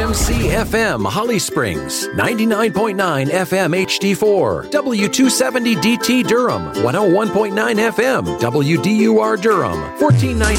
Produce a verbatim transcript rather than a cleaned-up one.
M C F M Holly Springs, ninety-nine point nine F M H D four, W two seventy D T Durham, one oh one point nine F M W D U R Durham, fourteen ninety